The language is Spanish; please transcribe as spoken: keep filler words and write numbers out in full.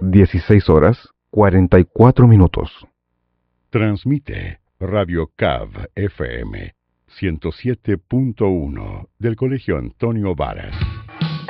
dieciséis horas cuarenta y cuatro minutos. Transmite Radio C A V F M ciento siete punto uno del Colegio Antonio Varas.